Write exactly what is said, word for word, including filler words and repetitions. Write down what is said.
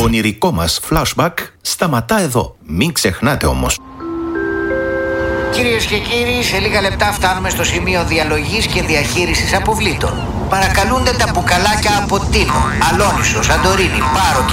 ονειρικό μας flashback σταματά εδώ. Μην ξεχνάτε όμως. Κυρίες και κύριοι, σε λίγα λεπτά φτάνουμε στο σημείο διαλογής και διαχείρισης αποβλήτων. Παρακαλούνται τα μπουκαλάκια από Τίνο, Αλόνισο, Σαντορίνη, Πάρο